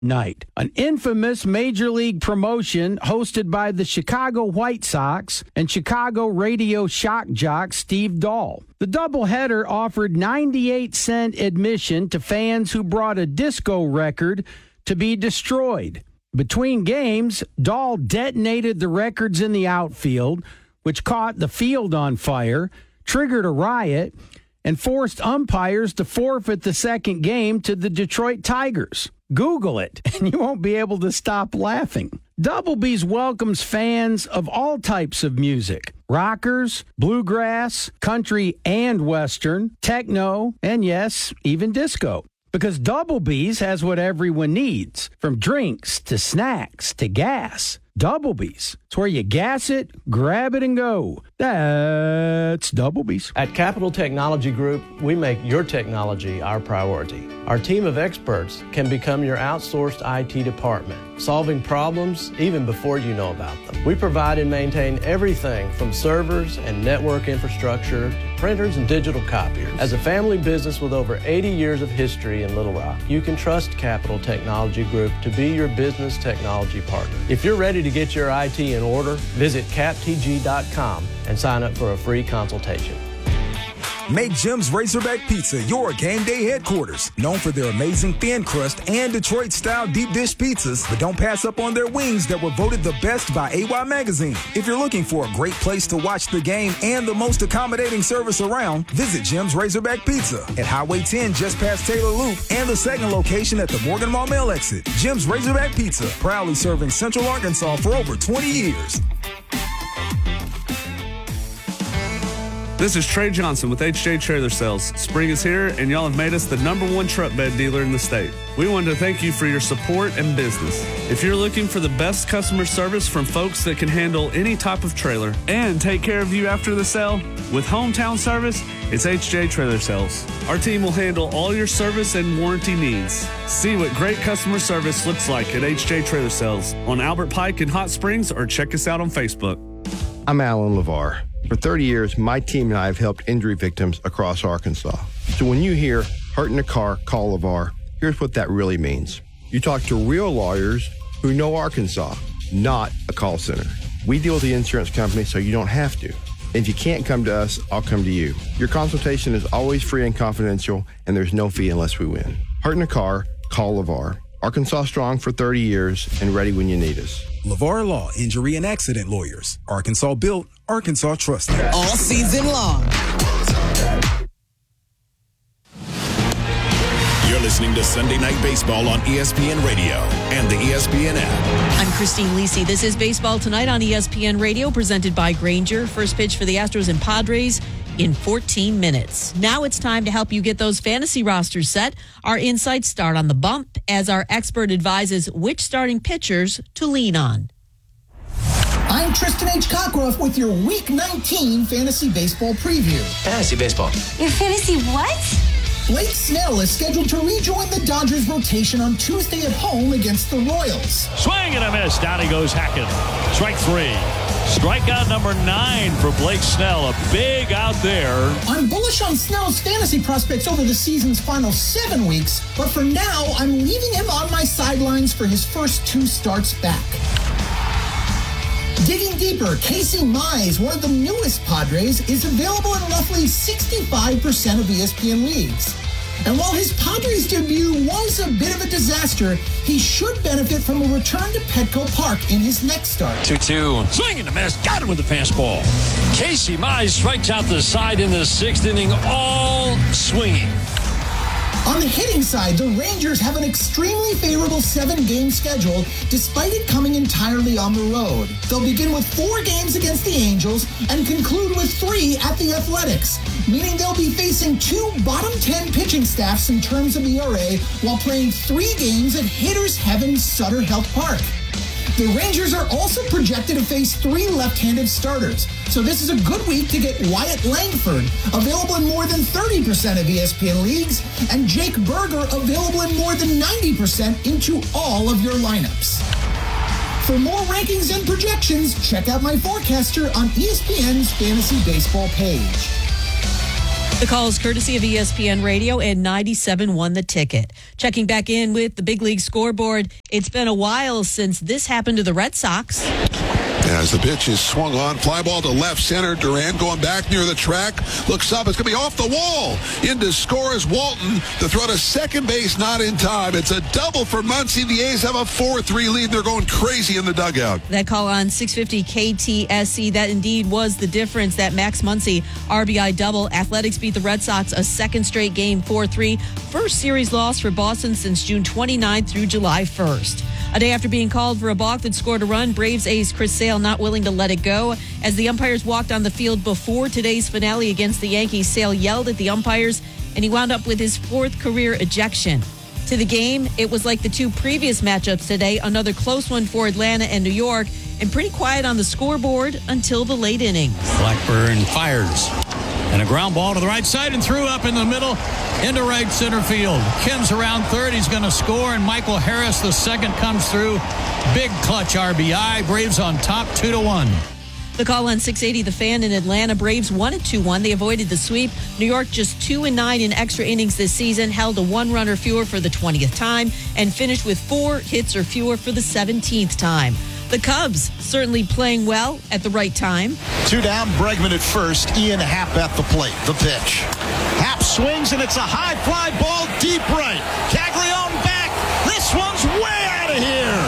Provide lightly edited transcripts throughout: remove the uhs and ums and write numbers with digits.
Night, an infamous Major League promotion hosted by the Chicago White Sox and Chicago radio shock jock Steve Dahl. The doubleheader offered 98-cent admission to fans who brought a disco record to be destroyed. Between games, Dahl detonated the records in the outfield, which caught the field on fire, triggered a riot, and forced umpires to forfeit the second game to the Detroit Tigers. Google it, and you won't be able to stop laughing. Double B's welcomes fans of all types of music. Rockers, bluegrass, country and western, techno, and yes, even disco. Because Double B's has what everyone needs, from drinks to snacks to gas. Double B's. It's where you gas it, grab it, and go. That's Double B's. At Capital Technology Group, we make your technology our priority. Our team of experts can become your outsourced IT department, solving problems even before you know about them. We provide and maintain everything from servers and network infrastructure to printers and digital copiers. As a family business with over 80 years of history in Little Rock, you can trust Capital Technology Group to be your business technology partner. If you're ready to get your IT in order, visit captg.com and sign up for a free consultation. Make Jim's Razorback Pizza your game day headquarters. Known for their amazing thin crust and Detroit-style deep dish pizzas, but don't pass up on their wings that were voted the best by AY Magazine. If you're looking for a great place to watch the game and the most accommodating service around, visit Jim's Razorback Pizza at Highway 10 just past Taylor Loop and the second location at the Morgan Maumelle exit. Jim's Razorback Pizza, proudly serving Central Arkansas for over 20 years. This is Trey Johnson with HJ Trailer Sales. Spring is here, and y'all have made us the #1 truck bed dealer in the state. We wanted to thank you for your support and business. If you're looking for the best customer service from folks that can handle any type of trailer and take care of you after the sale, with hometown service, it's HJ Trailer Sales. Our team will handle all your service and warranty needs. See what great customer service looks like at HJ Trailer Sales on Albert Pike in Hot Springs, or check us out on Facebook. I'm Alan LeVar. For 30 years, my team and I have helped injury victims across Arkansas. So when you hear hurt in a car, call LeVar, here's what that really means. You talk to real lawyers who know Arkansas, not a call center. We deal with the insurance company so you don't have to. And if you can't come to us, I'll come to you. Your consultation is always free and confidential, and there's no fee unless we win. Hurt in a car, call LeVar. Arkansas strong for 30 years and ready when you need us. LeVar Law, Injury and Accident Lawyers. Arkansas built, Arkansas trusted. All season long. You're listening to Sunday Night Baseball on ESPN Radio and the ESPN app. I'm Christine Lisi. This is Baseball Tonight on ESPN Radio, presented by Grainger. First pitch for the Astros and Padres in 14 minutes. Now it's time to help you get those fantasy rosters set. Our insights start on the bump as our expert advises which starting pitchers to lean on. I'm Tristan H. Cockruff with your Week 19 Fantasy Baseball preview. Fantasy Baseball. Your fantasy what? Blake Snell is scheduled to rejoin the Dodgers rotation on Tuesday at home against the Royals. Swing and a miss. Down he goes Hackett. Strike 3. Strikeout number 9 for Blake Snell. A big out there. I'm bullish on Snell's fantasy prospects over the season's final 7 weeks, but for now, I'm leaving him on my sidelines for his first 2 starts back. Digging deeper, Casey Mize, one of the newest Padres, is available in roughly 65% of ESPN leagues. And while his Padres debut was a bit of a disaster, he should benefit from a return to Petco Park in his next start. 2-2. Swing and a miss. Got him with the fastball. Casey Mize strikes out the side in the 6th inning, all swinging. On the hitting side, the Rangers have an extremely favorable 7-game schedule, despite it coming entirely on the road. They'll begin with 4 games against the Angels and conclude with 3 at the Athletics, meaning they'll be facing 2 bottom 10 pitching staffs in terms of ERA while playing 3 games at Hitters Heaven Sutter Health Park. The Rangers are also projected to face 3 left-handed starters, so this is a good week to get Wyatt Langford, available in more than 30% of ESPN leagues, and Jake Berger, available in more than 90% into all of your lineups. For more rankings and projections, check out my forecaster on ESPN's Fantasy Baseball page. The call is courtesy of ESPN Radio and 97.1 The Ticket. Checking back in with the big league scoreboard. It's been a while since this happened to the Red Sox. As the pitch is swung on, fly ball to left center. Duran going back near the track. Looks up. It's going to be off the wall. In to score is Walton. The throw to second base, not in time. It's a double for Muncie. The A's have a 4-3 lead. They're going crazy in the dugout. That call on 650 KTSC, that indeed was the difference. That Max Muncie RBI double. Athletics beat the Red Sox a second straight game, 4-3. First series loss for Boston since June 29th through July 1st. A day after being called for a balk that scored a run, Braves ace Chris Sale not willing to let it go. As the umpires walked on the field before today's finale against the Yankees, Sale yelled at the umpires, and he wound up with his fourth career ejection. To the game, it was like the two previous matchups today, another close one for Atlanta and New York, and pretty quiet on the scoreboard until the late innings. Blackburn fires. And a ground ball to the right side and threw up in the middle into right center field. Kim's around third. He's going to score, and Michael Harris, the second, comes through. Big clutch RBI. Braves on top 2-1. The call on 680 The Fan in Atlanta. Braves won at 2-1. They avoided the sweep. New York just 2-9 in extra innings this season, held a one-run or fewer for the 20th time, and finished with 4 hits or fewer for the 17th time. The Cubs certainly playing well at the right time. 2 down, Bregman at first. Ian Happ at the plate. The pitch. Happ swings, and it's a high fly ball deep right. Caglione back. This one's way out of here.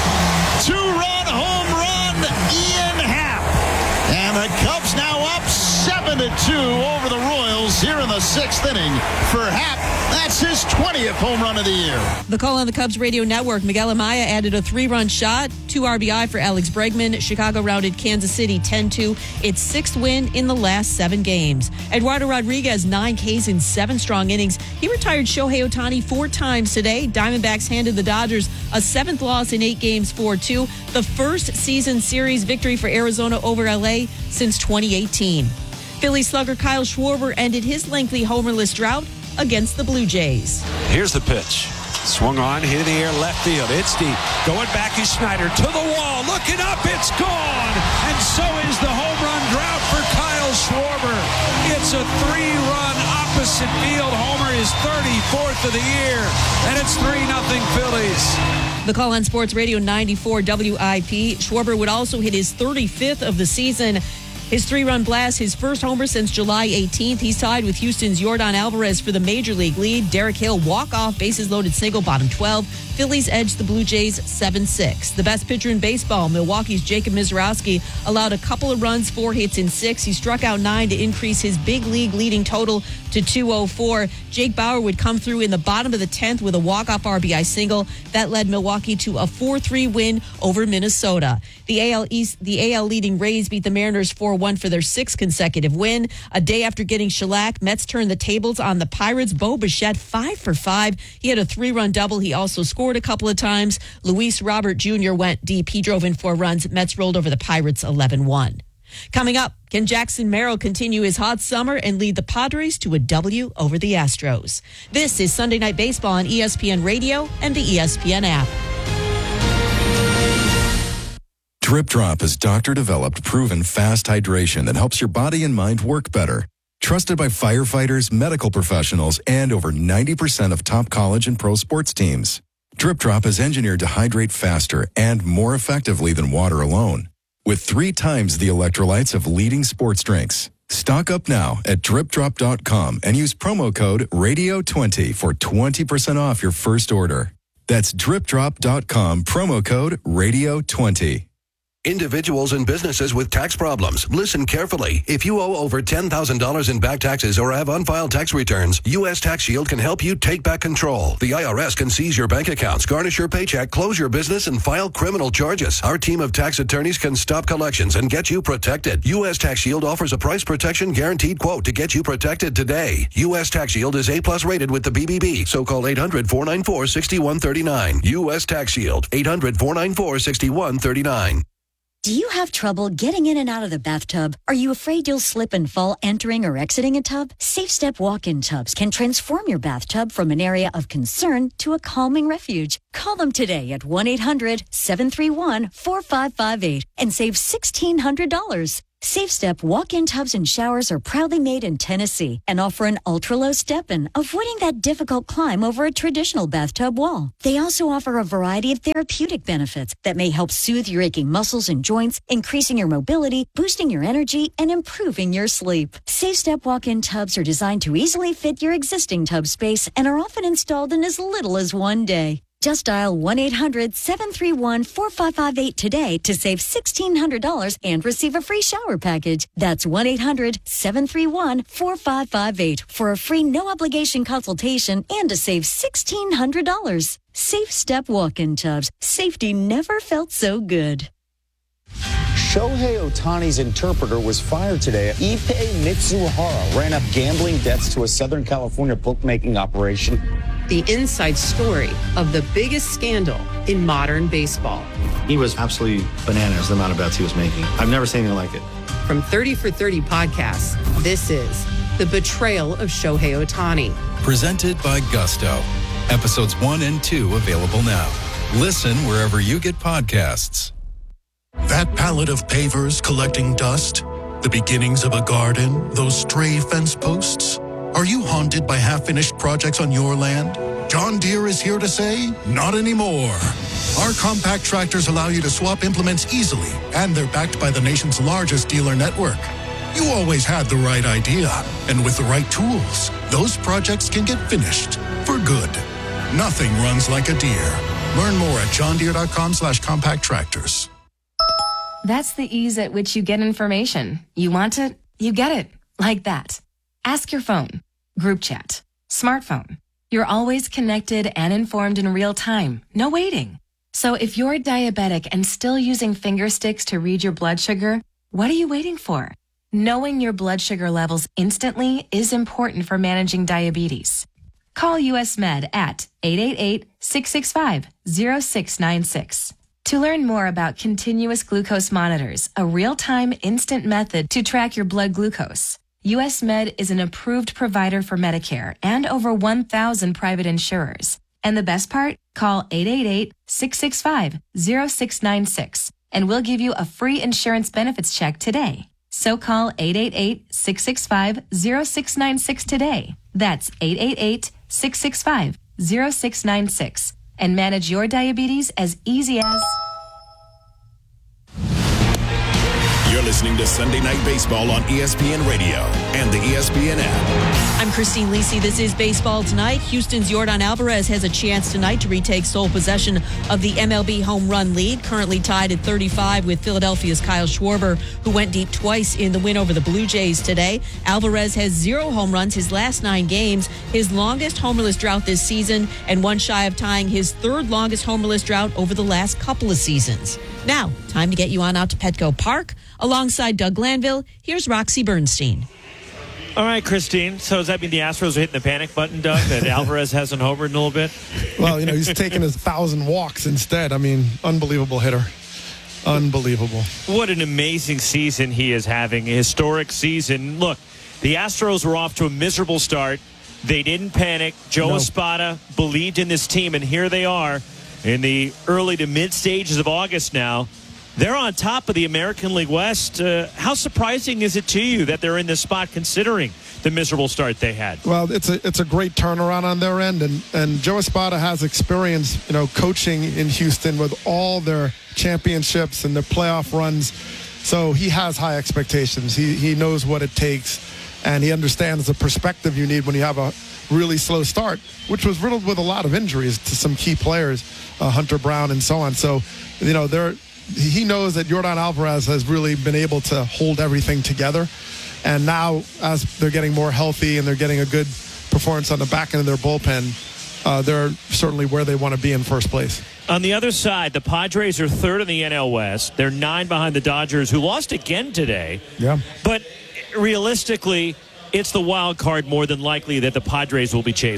2-run home run, Ian Happ. And the Cubs now up 7-2 over the Royals here in the 6th inning for Happ. That's his 20th home run of the year. The call on the Cubs radio network. Miguel Amaya added a 3-run shot, 2 RBI for Alex Bregman. Chicago routed Kansas City 10-2. Its 6th win in the last 7 games. Eduardo Rodriguez, 9 Ks in 7 strong innings. He retired Shohei Ohtani 4 times today. Diamondbacks handed the Dodgers a 7th loss in 8 games, 4-2. The first season series victory for Arizona over LA since 2018. Philly slugger Kyle Schwarber ended his lengthy homerless drought against the Blue Jays. Here's the pitch. Swung on, hit in the air, left field. It's deep. Going back is Schneider to the wall. Looking up, it's gone. And so is the home run drought for Kyle Schwarber. It's a 3-run opposite field homer, his 34th of the year. And it's 3-0 Phillies. The call on Sports Radio 94 WIP. Schwarber would also hit his 35th of the season. His 3-run blast, his first homer since July 18th. He's tied with Houston's Yordan Alvarez for the Major League lead. Derek Hill, walk-off, bases-loaded single, bottom 12. Phillies edged the Blue Jays 7-6. The best pitcher in baseball, Milwaukee's Jacob Misiorowski, allowed a couple of runs, 4 hits in 6. He struck out 9 to increase his big league leading total to 204. Jake Bauer would come through in the bottom of the 10th with a walk-off RBI single. That led Milwaukee to a 4-3 win over Minnesota. The AL leading Rays beat the Mariners 4-1 for their 6th consecutive win. A day after getting shellacked, Mets turned the tables on the Pirates. Bo Bichette 5 for 5. He had a 3-run double. He also scored a couple of times. Luis Robert Jr. went deep. He drove in 4 runs. Mets rolled over the Pirates 11-1. Coming up, can Jackson Merrill continue his hot summer and lead the Padres to a W over the Astros? This is Sunday Night Baseball on ESPN Radio and the ESPN app. Drip Drop is doctor-developed, proven fast hydration that helps your body and mind work better. Trusted by firefighters, medical professionals, and over 90% of top college and pro sports teams. Drip Drop is engineered to hydrate faster and more effectively than water alone, with 3 times the electrolytes of leading sports drinks. Stock up now at dripdrop.com and use promo code RADIO20 for 20% off your first order. That's dripdrop.com, promo code RADIO20. Individuals and businesses with tax problems, listen carefully. If you owe over $10,000 in back taxes or have unfiled tax returns, U.S. Tax Shield can help you take back control. The IRS can seize your bank accounts, garnish your paycheck, close your business, and file criminal charges. Our team of tax attorneys can stop collections and get you protected. U.S. Tax Shield offers a price protection guaranteed quote to get you protected today. U.S. Tax Shield is A+ rated with the BBB, so call 800-494-6139. U.S. Tax Shield, 800-494-6139. Do you have trouble getting in and out of the bathtub? Are you afraid you'll slip and fall entering or exiting a tub? Safe Step walk-in tubs can transform your bathtub from an area of concern to a calming refuge. Call them today at 1-800-731-4558 and save $1,600. Safe Step walk-in tubs and showers are proudly made in Tennessee and offer an ultra-low step-in, avoiding that difficult climb over a traditional bathtub wall. They also offer a variety of therapeutic benefits that may help soothe your aching muscles and joints, increasing your mobility, boosting your energy, and improving your sleep. Safe Step walk-in tubs are designed to easily fit your existing tub space and are often installed in as little as one day. Just dial 1-800-731-4558 today to save $1,600 and receive a free shower package. That's 1-800-731-4558 for a free no-obligation consultation and to save $1,600. Safe Step walk-in tubs. Safety never felt so good. Shohei Ohtani's interpreter was fired today. Ippei Mitsuhara ran up gambling debts to a Southern California bookmaking operation. The inside story of the biggest scandal in modern baseball. He was absolutely bananas, the amount of bets he was making. I've never seen anything like it. From 30 for 30 podcasts, this is The Betrayal of Shohei Ohtani. Presented by Gusto. Episodes 1 and 2 available now. Listen wherever you get podcasts. That pallet of pavers collecting dust, the beginnings of a garden, those stray fence posts. Are you haunted by half-finished projects on your land? John Deere is here to say, not anymore. Our compact tractors allow you to swap implements easily, and they're backed by the nation's largest dealer network. You always had the right idea, and with the right tools, those projects can get finished for good. Nothing runs like a Deere. Learn more at johndeere.com/compact tractors. That's the ease at which you get information. You want it, you get it. Like that. Ask your phone. Group chat. Smartphone. You're always connected and informed in real time. No waiting. So if you're diabetic and still using finger sticks to read your blood sugar, what are you waiting for? Knowing your blood sugar levels instantly is important for managing diabetes. Call US Med at 888-665-0696. To learn more about continuous glucose monitors, a real-time instant method to track your blood glucose, US Med is an approved provider for Medicare and over 1,000 private insurers. And the best part? Call 888-665-0696 and we'll give you a free insurance benefits check today. So call 888-665-0696 today. That's 888-665-0696 and manage your diabetes as easy as... You're listening to Sunday Night Baseball on ESPN Radio and the ESPN app. I'm Christine Lisi. This is Baseball Tonight. Houston's Yordan Alvarez has a chance tonight to retake sole possession of the MLB home run lead, currently tied at 35 with Philadelphia's Kyle Schwarber, who went deep twice in the win over the Blue Jays today. Alvarez has 0 home runs his last 9 games, his longest homerless drought this season, and one shy of tying his 3rd longest homerless drought over the last couple of seasons. Now, time to get you on out to Petco Park. Alongside Doug Glanville, here's Roxy Bernstein. All right, Christine. So does that mean the Astros are hitting the panic button, Doug, that Alvarez hasn't homered in a little bit? Well, he's taking his 1,000 walks instead. I mean, unbelievable hitter. Unbelievable. What an amazing season he is having, a historic season. Look, the Astros were off to a miserable start. They didn't panic. Joe Espada believed in this team, and here they are in the early to mid stages of August now. They're on top of the American League West. How surprising is it to you that they're in this spot considering the miserable start they had? Well, it's a great turnaround on their end, and Joe Espada has experience, coaching in Houston with all their championships and their playoff runs. So he has high expectations. He knows what it takes, and he understands the perspective you need when you have a really slow start, which was riddled with a lot of injuries to some key players, Hunter Brown and so on. So, he knows that Yordan Alvarez has really been able to hold everything together. And now, as they're getting more healthy and they're getting a good performance on the back end of their bullpen, they're certainly where they want to be in first place. On the other side, the Padres are 3rd in the NL West. They're 9 behind the Dodgers, who lost again today. Yeah. But realistically, it's the wild card more than likely that the Padres will be chasing.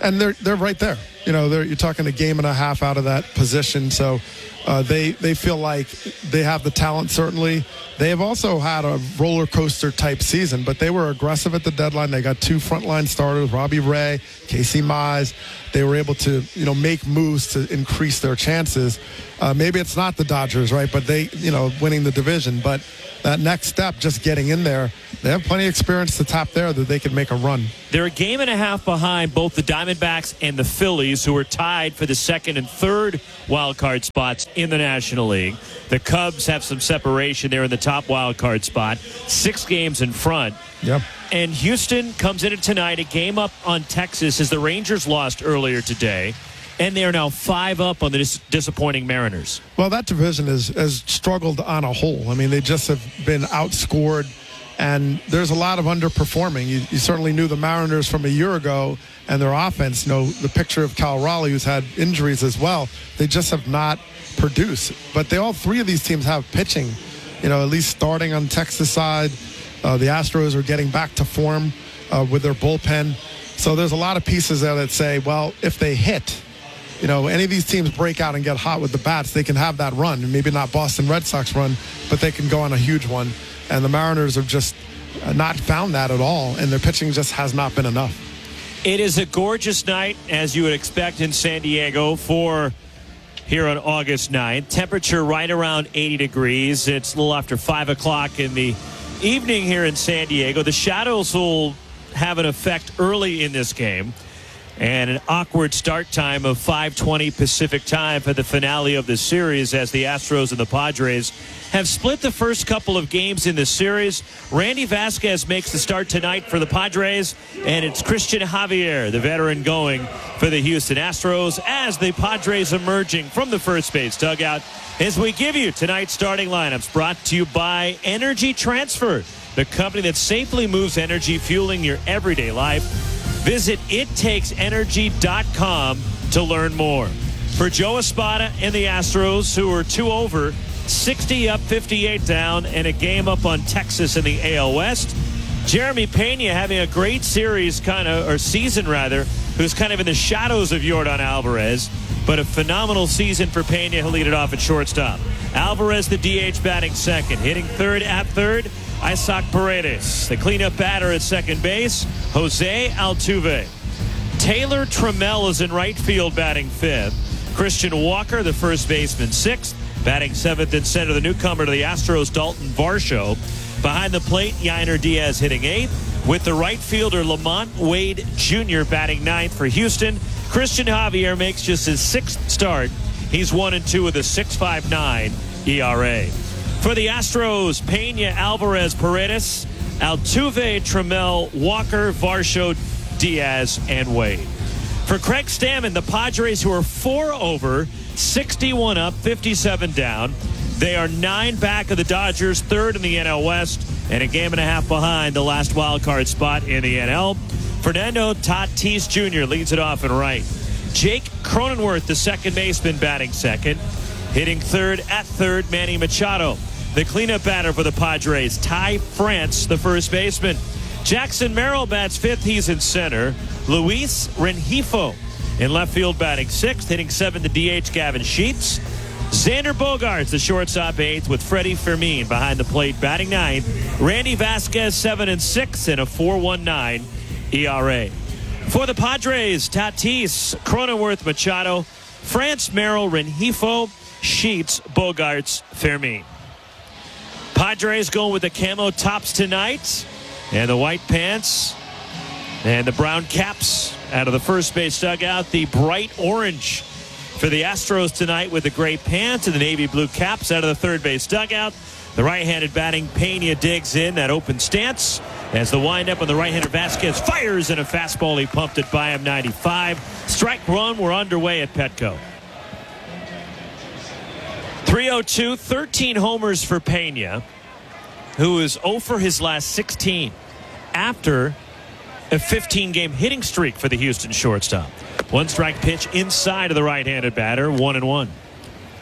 And they're right there. You're talking a game and a half out of that position. So they feel like they have the talent, certainly. They have also had a roller coaster type season, but they were aggressive at the deadline. They got 2 frontline starters, Robbie Ray, Casey Mize. They were able to, make moves to increase their chances. Maybe it's not the Dodgers, right? But they, winning the division. But that next step, just getting in there, they have plenty of experience to tap there that they could make a run. They're a game and a half behind both the Diamondbacks and the Phillies, who are tied for the second and third wild card spots in the National League. The Cubs have some separation there in the top wild card spot, 6 games in front. Yep. And Houston comes in tonight, a game up on Texas as the Rangers lost earlier today. And they are now 5 up on the disappointing Mariners. Well, that division has struggled on a whole. I mean, they just have been outscored, and there's a lot of underperforming. You certainly knew the Mariners from a year ago and their offense. The picture of Cal Raleigh, who's had injuries as well. They just have not produced. But all 3 of these teams have pitching, at least starting on Texas side. The Astros are getting back to form with their bullpen. So there's a lot of pieces there that say, well, if they hit, any of these teams break out and get hot with the bats, they can have that run. And maybe not Boston Red Sox run, but they can go on a huge one. And the Mariners have just not found that at all, and their pitching just has not been enough. It is a gorgeous night, as you would expect in San Diego for here on August 9th. Temperature right around 80 degrees. It's a little after 5 o'clock in the evening here in San Diego. The shadows will have an effect early in this game. And an awkward start time of 5:20 Pacific time for the finale of the series, as the Astros and the Padres have split the first couple of games in the series. Randy Vasquez makes the start tonight for the Padres, and it's Christian Javier, the veteran, going for the Houston Astros, as the Padres emerging from the first base dugout as we give you tonight's starting lineups, brought to you by Energy Transfer, the company that safely moves energy, fueling your everyday life. Visit ittakesenergy.com to learn more. For Joe Espada and the Astros, who are 2 over, 60 up, 58 down, and a game up on Texas in the AL West. Jeremy Pena having a great season, who's kind of in the shadows of Yordan Alvarez, but a phenomenal season for Pena. He'll lead it off at shortstop. Alvarez, the DH, batting second. Hitting third at third, Isaac Paredes. The cleanup batter at second base, Jose Altuve. Taylor Trammell is in right field, batting fifth. Christian Walker, the first baseman, sixth. Batting seventh and center, the newcomer to the Astros, Dalton Varsho. Behind the plate, Yainer Diaz hitting eighth. With the right fielder, Lamont Wade Jr. batting ninth for Houston. Christian Javier makes just his 6th start. He's 1-2 with a 6.59 ERA. For the Astros, Pena, Alvarez, Paredes, Altuve, Trammell, Walker, Varsho, Diaz, and Wade. For Craig Stammen, the Padres, who are 4 over, 61 up, 57 down. They are 9 back of the Dodgers, third in the NL West, and a game and a half behind the last wild card spot in the NL. Fernando Tatis Jr. leads it off in right. Jake Cronenworth, the second baseman, batting second. Hitting third at third, Manny Machado. The cleanup batter for the Padres, Ty France, the first baseman. Jackson Merrill bats fifth. He's in center. Luis Rengifo in left field, batting sixth. Hitting seventh, the DH, Gavin Sheets. Xander Bogaerts, the shortstop, eighth, with Freddie Fermin behind the plate, batting ninth. Randy Vasquez, 7 and 6, and a 4.19 ERA. For the Padres, Tatis, Cronenworth, Machado, France, Merrill, Rengifo, Sheets, Bogaerts, Fermin. Padres going with the camo tops tonight, and the white pants, and the brown caps out of the first base dugout. The bright orange for the Astros tonight with the gray pants and the navy blue caps out of the third base dugout. The right-handed batting Pena digs in that open stance as the windup on the right-hander Vasquez fires in a fastball. He pumped it by him, 95. Strike one. We're underway at Petco. 302, 13 homers for Pena, who is 0 for his last 16 after a 15-game hitting streak for the Houston shortstop. 1 strike pitch inside of the right-handed batter, 1-1.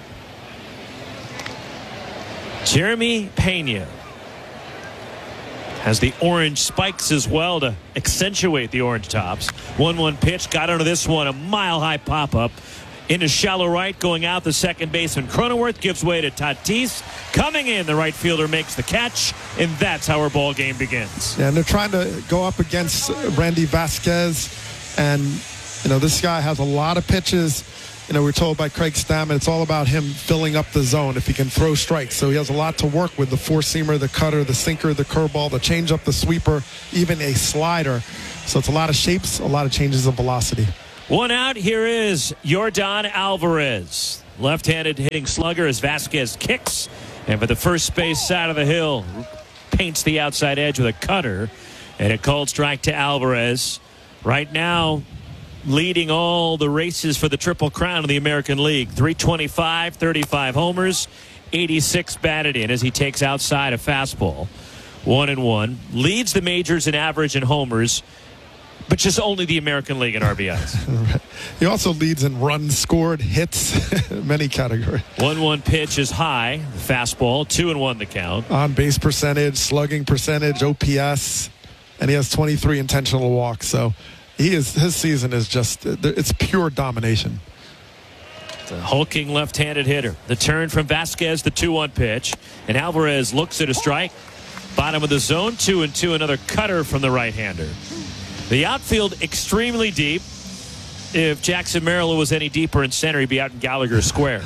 Jeremy Pena, Has the orange spikes as well to accentuate the orange tops. 1-1 pitch. Got under this one. A mile-high pop-up. Into shallow right, going out the second baseman. Cronenworth gives way to Tatis. Coming in, the right fielder makes the catch, and that's how our ball game begins. Yeah, and they're trying to go up against Randy Vasquez, and this guy has a lot of pitches. We're told by Craig Stammen it's all about him filling up the zone if he can throw strikes. So he has a lot to work with: the four-seamer, the cutter, the sinker, the curveball, the changeup, the sweeper, even a slider. So it's a lot of shapes, a lot of changes of velocity. One out. Here is Yordan Alvarez. Left-handed hitting slugger as Vasquez kicks. And for the first base side of the hill, paints the outside edge with a cutter. And a called strike to Alvarez. Right now, leading all the races for the Triple Crown of the American League. 325, 35 homers, 86 batted in as he takes outside a fastball. 1-1. Leads the majors in average and homers, but just only the American League in RBIs. He also leads in runs scored, hits, many categories. 1-1 pitch is high. The fastball, 2-1 the count. On base percentage, slugging percentage, OPS, and he has 23 intentional walks. So his season is just, it's pure domination. The hulking left-handed hitter. The turn from Vasquez, the 2-1 pitch. And Alvarez looks at a strike. Bottom of the zone, 2-2, another cutter from the right-hander. The outfield extremely deep. If Jackson Merrill was any deeper in center, he'd be out in Gallagher Square.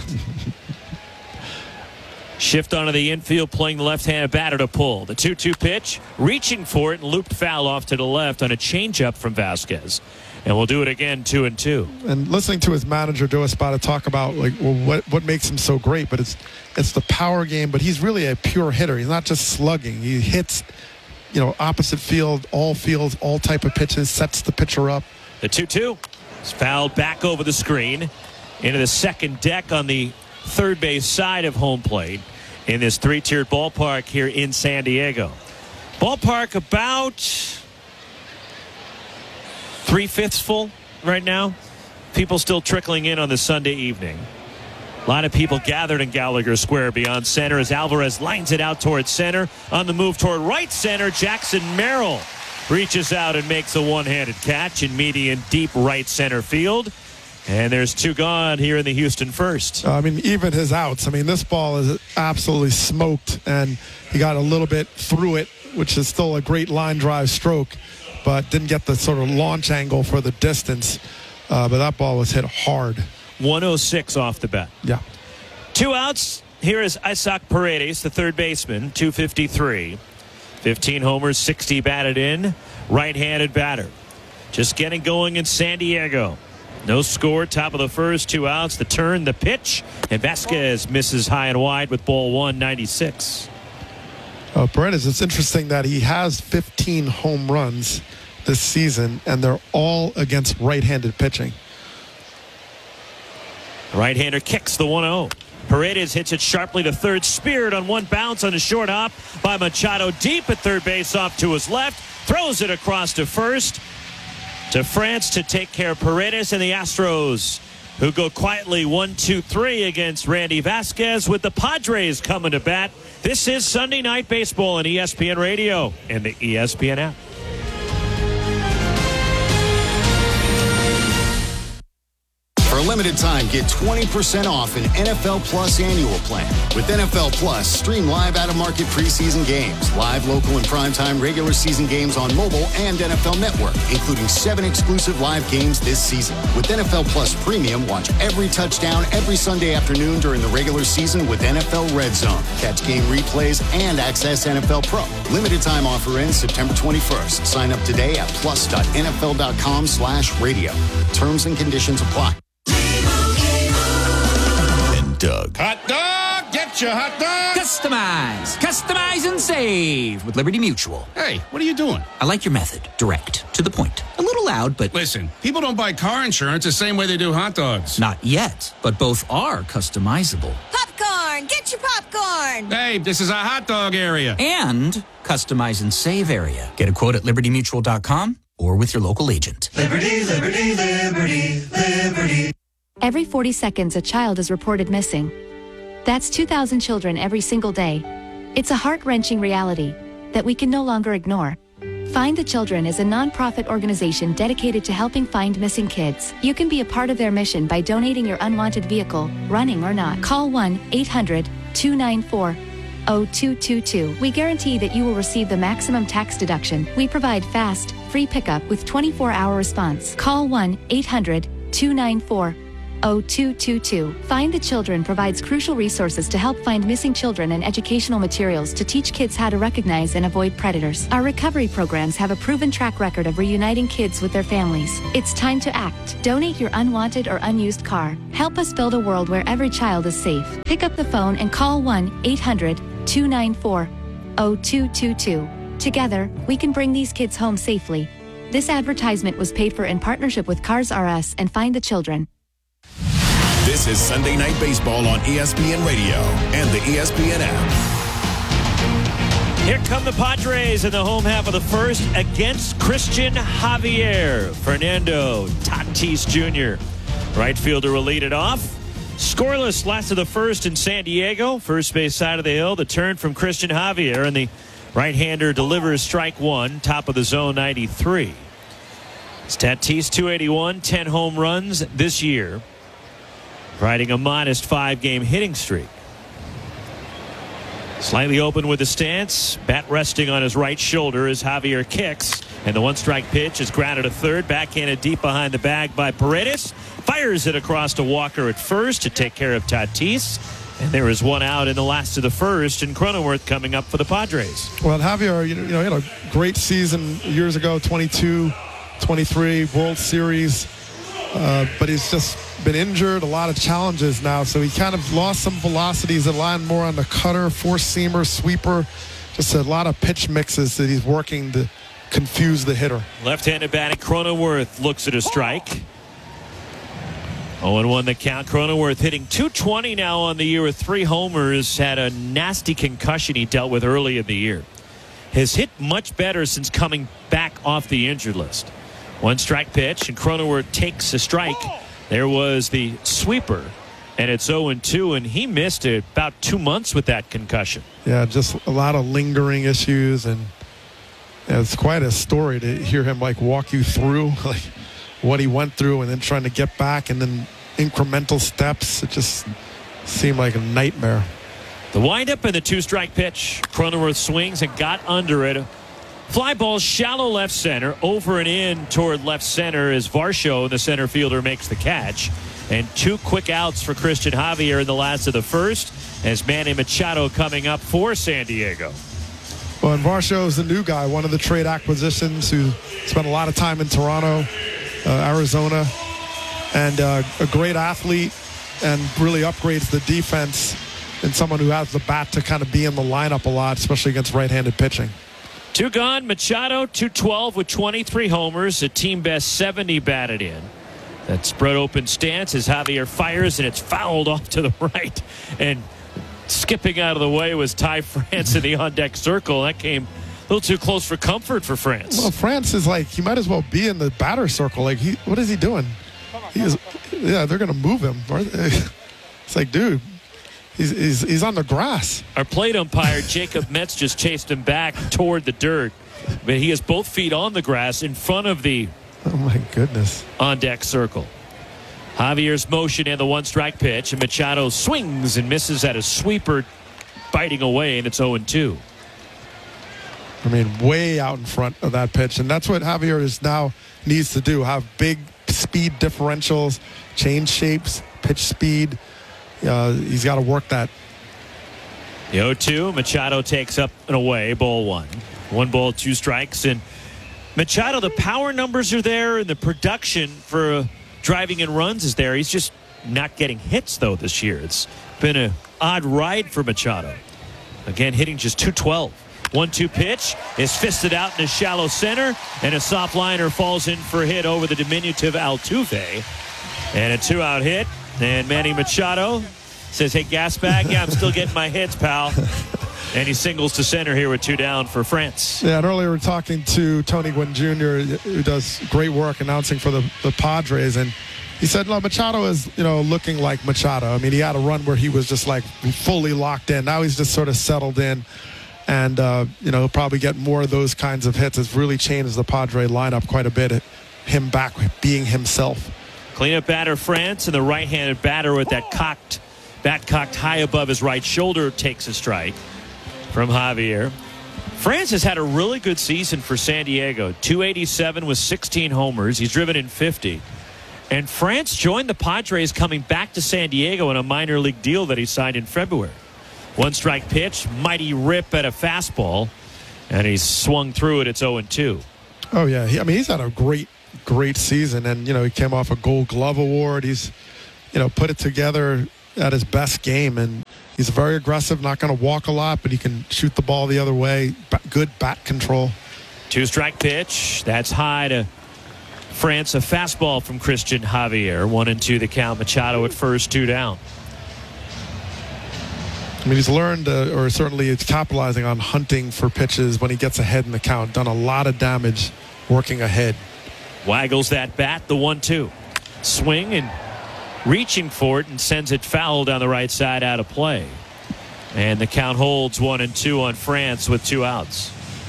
Shift onto the infield, playing the left-handed batter to pull. The 2-2 pitch, reaching for it, and looped foul off to the left on a changeup from Vasquez. And we'll do it again, 2-2. And listening to his manager, Joe Espada, talk about what makes him so great, but it's the power game. But he's really a pure hitter. He's not just slugging. He hits, opposite field, all type of pitches, sets the pitcher up. The 2-2 is fouled back over the screen into the second deck on the third base side of home plate in this three-tiered ballpark here in San Diego. Ballpark about 3/5 full right now. People still trickling in on the Sunday evening. A lot of people gathered in Gallagher Square beyond center as Alvarez lines it out towards center. On the move toward right center, Jackson Merrill reaches out and makes a one-handed catch in median deep right center field. And there's two gone here in the Houston first. Even his outs. This ball is absolutely smoked, and he got a little bit through it, which is still a great line drive stroke, but didn't get the sort of launch angle for the distance. But that ball was hit hard. 106 off the bat. Yeah. Two outs. Here is Isaac Paredes, the third baseman, 253. 15 homers, 60 batted in. Right-handed batter. Just getting going in San Diego. No score, top of the first, two outs. The turn, the pitch, and Vasquez misses high and wide with ball 196. Paredes, it's interesting that he has 15 home runs this season, and they're all against right-handed pitching. The right-hander kicks the 1-0. Paredes hits it sharply to third, speared on one bounce on a short hop by Machado deep at third base off to his left, throws it across to first. To France to take care of Paredes and the Astros, who go quietly 1-2-3 against Randy Vasquez with the Padres coming to bat. This is Sunday Night Baseball on ESPN Radio and the ESPN app. For a limited time, get 20% off an NFL Plus annual plan. With NFL Plus, stream live out-of-market preseason games, live local and primetime regular season games on mobile and NFL Network, including 7 exclusive live games this season. With NFL Plus Premium, watch every touchdown every Sunday afternoon during the regular season with NFL Red Zone. Catch game replays and access NFL Pro. Limited time offer ends September 21st. Sign up today at plus.nfl.com/radio. Terms and conditions apply. Doug. Hot dog, get your hot dog. Customize and save with Liberty Mutual. Hey, what are you doing? I like your method. Direct, to the point. A little loud, but... Listen, people don't buy car insurance the same way they do hot dogs. Not yet, but both are customizable. Popcorn, get your popcorn. Hey, this is a hot dog area. And customize and save area. Get a quote at libertymutual.com or with your local agent. Liberty, liberty, liberty, liberty. Every 40 seconds, a child is reported missing. That's 2,000 children every single day. It's a heart-wrenching reality. that we can no longer ignore. Find the Children is a nonprofit organization dedicated to helping find missing kids. You can be a part of their mission by donating your unwanted vehicle, running or not. Call 1-800-294-0222. We guarantee that you will receive the maximum tax deduction. We provide fast, free pickup with 24-hour response. Call 1-800-294-0222. Find the Children provides crucial resources to help find missing children and educational materials to teach kids how to recognize and avoid predators. Our recovery programs have a proven track record of reuniting kids with their families. It's time to act. Donate your unwanted or unused car. Help us build a world where every child is safe. Pick up the phone and call 1-800-294-0222. Together, we can bring these kids home safely. This advertisement was paid for in partnership with Cars R Us and Find the Children. This is Sunday Night Baseball on ESPN Radio and the ESPN app. Here come the Padres in the home half of the first against Christian Javier. Fernando Tatis Jr. Right fielder will lead it off. Scoreless last of the first in San Diego. First base side of the hill. The turn from Christian Javier, and the right-hander delivers strike one. Top of the zone, 93. It's Tatis, 281, 10 home runs this year, riding a modest 5-game hitting streak. Slightly open with the stance. Bat resting on his right shoulder as Javier kicks. And the one-strike pitch is grounded to third. Backhanded deep behind the bag by Paredes. Fires it across to Walker at first to take care of Tatis. And there is one out in the last of the first. And Cronenworth coming up for the Padres. Well, Javier, he had a great season years ago, 22, 23, World Series. But he's just been injured, a lot of challenges now, so he kind of lost some velocities, aligned more on the cutter, four-seamer, sweeper, just a lot of pitch mixes that he's working to confuse the hitter. Left-handed batting, Cronenworth looks at a strike. 0-1 the count. Cronenworth hitting .220 now on the year with 3 homers. Had a nasty concussion he dealt with early in the year. Has hit much better since coming back off the injured list. One strike pitch, and Cronenworth takes a strike. There was the sweeper, and it's 0-2, and he missed about 2 months with that concussion. Yeah, just a lot of lingering issues, and it's quite a story to hear him walk you through what he went through, and then trying to get back, and then incremental steps. It just seemed like a nightmare. The windup and the 2-strike pitch. Cronenworth swings and got under it. Fly ball shallow left center, over and in toward left center as Varsho, the center fielder, makes the catch. And 2 quick outs for Christian Javier in the last of the first as Manny Machado coming up for San Diego. Well, and Varsho is the new guy, one of the trade acquisitions who spent a lot of time in Toronto, Arizona, and a great athlete, and really upgrades the defense, and someone who has the bat to kind of be in the lineup a lot, especially against right-handed pitching. 2 gone. Machado, 212 with 23 homers, a team best 70 batted in. That spread open stance as Javier fires, and it's fouled off to the right. And skipping out of the way was Ty France in the on-deck circle. That came a little too close for comfort for France. Well, France is he might as well be in the batter circle. What is he doing? They're going to move him. It's dude. He's on the grass. Our plate umpire, Jacob Metz, just chased him back toward the dirt. But he has both feet on the grass in front of the oh my goodness on-deck circle. Javier's motion and the 1-strike pitch. And Machado swings and misses at a sweeper, biting away, and it's 0-2. I mean, way out in front of that pitch. And that's what Javier needs to do. Have big speed differentials, change shapes, pitch speed. He's got to work that. The 0-2, Machado takes up and away, ball 1. 1 ball, 2 strikes. And Machado, the power numbers are there, and the production for driving in runs is there. He's just not getting hits, though, this year. It's been an odd ride for Machado. Again, hitting just .212. 1-2 pitch is fisted out in a shallow center, and a soft liner falls in for a hit over the diminutive Altuve. And a 2-out hit. And Manny Machado says, hey, gas bag, yeah, I'm still getting my hits, pal. And he singles to center here with 2 down for France. Yeah, and earlier we were talking to Tony Gwynn Jr., who does great work announcing for the Padres, and he said, no, Machado is, looking like Machado. I mean, he had a run where he was just fully locked in. Now he's just sort of settled in. And, he'll probably get more of those kinds of hits. It's really changed the Padre lineup quite a bit. Him back being himself. Cleanup batter France, and the right-handed batter with that bat cocked high above his right shoulder takes a strike from Javier. France has had a really good season for San Diego. 287 with 16 homers. He's driven in 50. And France joined the Padres coming back to San Diego in a minor league deal that he signed in February. 1-strike pitch, mighty rip at a fastball, and he swung through it. It's 0-2. Oh, yeah. He's had a great season, and, he came off a Gold Glove award. He's, put it together at his best game, and he's very aggressive, not going to walk a lot, but he can shoot the ball the other way. Good bat control. 2-strike pitch. That's high to France. A fastball from Christian Javier. 1-2 the count. Machado at first, 2 down. He's learned, or certainly it's capitalizing on hunting for pitches when he gets ahead in the count. Done a lot of damage working ahead. Waggles that bat, the 1-2. Swing and reaching for it and sends it foul down the right side out of play. And the count holds 1-2 on France with 2 outs.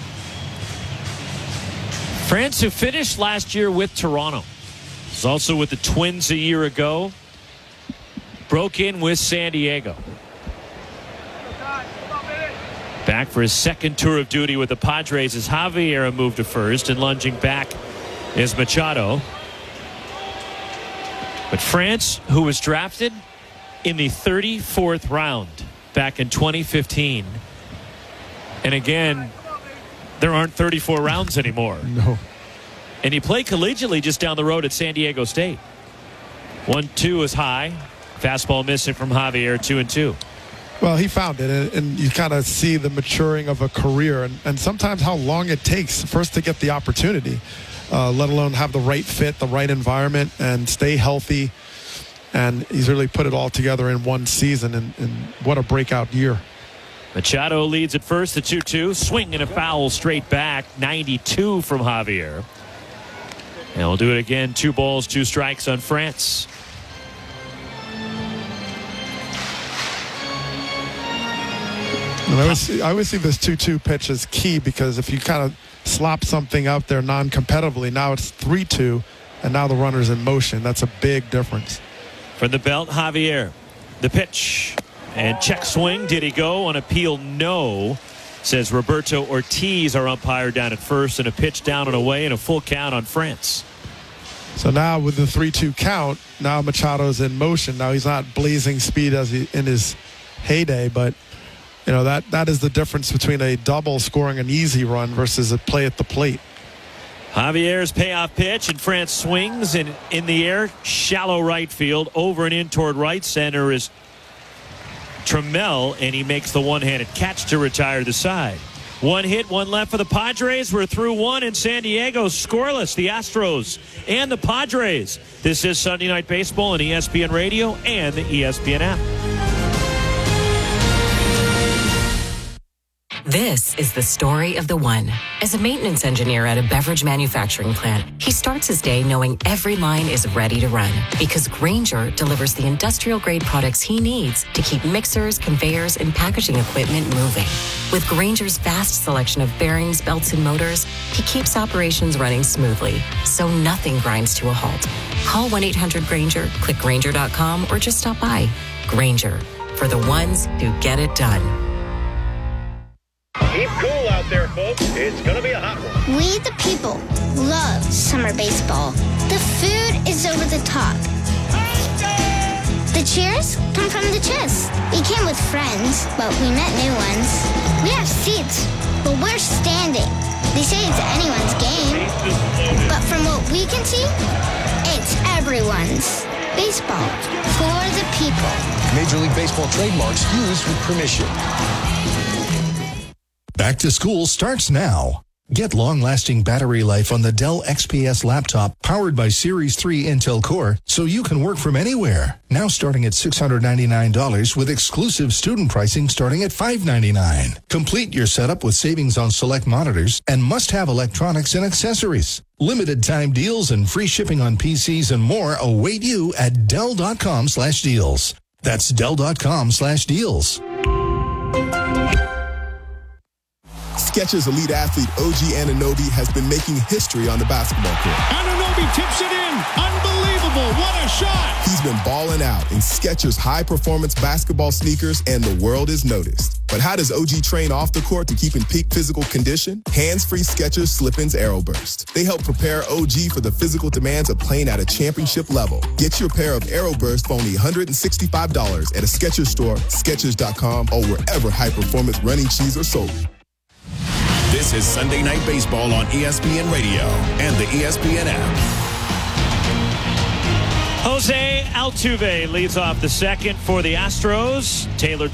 France, who finished last year with Toronto, was also with the Twins a year ago, broke in with San Diego. Back for his second tour of duty with the Padres as Javier moved to first, and lunging back is Machado. But France, who was drafted in the 34th round back in 2015. And again, there aren't 34 rounds anymore. No. And he played collegiately just down the road at San Diego State. 1-2 is high. Fastball missing from Javier, 2-2. Well, he found it, and you kind of see the maturing of a career, and sometimes how long it takes first to get the opportunity, let alone have the right fit, the right environment, and stay healthy. And he's really put it all together in one season, and what a breakout year. Machado leads at first, the 2-2. Swing and a foul straight back, 92 from Javier. And we'll do it again, 2 balls, 2 strikes on France. And I always see this 2-2 pitch as key, because if you kind of slop something out there non-competitively, now it's 3-2, and now the runner's in motion. That's a big difference. From the belt, Javier. The pitch. And check swing. Did he go? On appeal, no. Says Roberto Ortiz, our umpire, down at first, and a pitch down and away and a full count on France. So now with the 3-2 count, now Machado's in motion. Now he's not blazing speed as he in his heyday, but that is the difference between a double scoring an easy run versus a play at the plate. Javier's payoff pitch, and France swings, and in the air, shallow right field. Over and in toward right center is Trammell, and he makes the one-handed catch to retire the side. 1 hit, 1 left for the Padres. We're through 1 in San Diego, scoreless. The Astros and the Padres. This is Sunday Night Baseball on ESPN Radio and the ESPN app. This is the story of the one. As a maintenance engineer at a beverage manufacturing plant, he starts his day knowing every line is ready to run, because Grainger delivers the industrial-grade products he needs to keep mixers, conveyors, and packaging equipment moving. With Grainger's vast selection of bearings, belts, and motors, he keeps operations running smoothly, so nothing grinds to a halt. Call 1-800-GRAINGER, click Grainger.com, or just stop by. Grainger, for the ones who get it done. Keep cool out there, folks. It's going to be a hot one. We, the people, love summer baseball. The food is over the top. The cheers come from the chest. We came with friends, but we met new ones. We have seats, but we're standing. They say it's anyone's game, but from what we can see, it's everyone's. Baseball for the people. Major League Baseball trademarks used with permission. Back to school starts now. Get long-lasting battery life on the Dell XPS laptop powered by Series 3 Intel Core, so you can work from anywhere. Now starting at $699 with exclusive student pricing starting at $599. Complete your setup with savings on select monitors and must-have electronics and accessories. Limited time deals and free shipping on PCs and more await you at Dell.com/deals. That's Dell.com/deals. Skechers elite athlete OG Anunoby has been making history on the basketball court. Anunoby tips it in. Unbelievable. What a shot. He's been balling out in Skechers high-performance basketball sneakers, and the world is noticed. But how does OG train off the court to keep in peak physical condition? Hands-free Skechers Slip-ins Aeroburst. They help prepare OG for the physical demands of playing at a championship level. Get your pair of Aeroburst for only $165 at a Skechers store, Skechers.com, or wherever high-performance running shoes are sold. This is Sunday Night Baseball on ESPN Radio and the ESPN app. Jose Altuve leads off the second for the Astros. Taylor